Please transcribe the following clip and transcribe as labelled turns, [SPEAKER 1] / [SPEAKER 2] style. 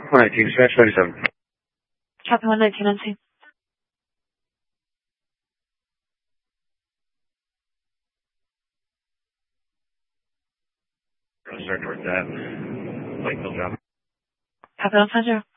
[SPEAKER 1] 119, smash 37.
[SPEAKER 2] Copy 119 on scene.
[SPEAKER 1] Start towards that. Lakeville job.
[SPEAKER 2] Copy 150.